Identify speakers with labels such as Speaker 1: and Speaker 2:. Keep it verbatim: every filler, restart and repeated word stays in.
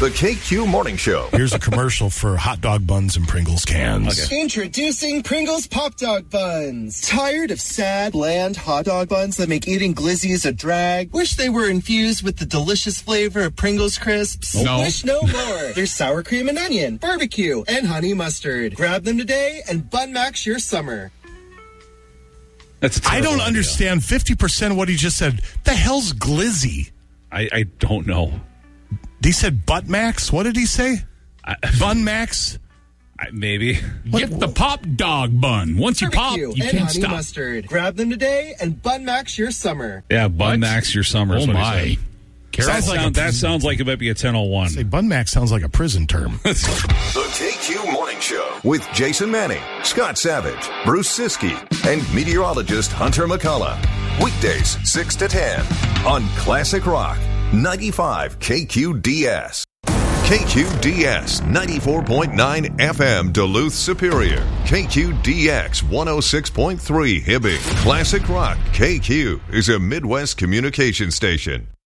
Speaker 1: The K Q Morning Show.
Speaker 2: Here's a commercial for hot dog buns and Pringles cans.
Speaker 3: Okay. Introducing Pringles Pop Dog Buns. Tired of sad, bland hot dog buns that make eating glizzies a drag? Wish they were infused with the delicious flavor of Pringles crisps?
Speaker 4: No.
Speaker 3: Wish no more. There's sour cream and onion, barbecue, and honey mustard. Grab them today and Bun Max your summer.
Speaker 4: That's a
Speaker 2: I don't
Speaker 4: idea.
Speaker 2: understand fifty percent of what he just said. The hell's glizzy?
Speaker 4: I, I don't know.
Speaker 2: He said butt max? What did he say?
Speaker 4: I,
Speaker 2: Bun max?
Speaker 4: I, maybe.
Speaker 5: Get the pop dog bun. Once you pop,
Speaker 3: Barbecue
Speaker 5: you
Speaker 3: and
Speaker 5: can't
Speaker 3: honey
Speaker 5: stop.
Speaker 3: mustard. Grab them today and Bun Max your summer.
Speaker 4: Yeah, Bun
Speaker 5: What?
Speaker 4: Max your summer. is
Speaker 5: Oh,
Speaker 4: what he
Speaker 5: my.
Speaker 4: said. That,
Speaker 2: Sounds like
Speaker 4: sound,
Speaker 2: a-
Speaker 4: that sounds like it might be a ten oh one.
Speaker 2: Say Bun max sounds like a prison term.
Speaker 1: The K Q Morning Show with Jason Manning, Scott Savage, Bruce Siskey, and meteorologist Hunter McCullough. Weekdays six to ten on Classic Rock ninety-five K Q D S. K Q D S ninety-four point nine F M Duluth Superior. K Q D X one oh six point three Hibbing. Classic Rock K Q is a Midwest communication station.